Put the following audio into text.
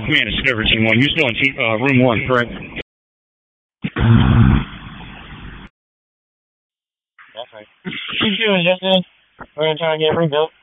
Command Discovery Team 1. You're still in room 1, correct? That's right. Keep doing this, then. We're going to try and get rebuilt.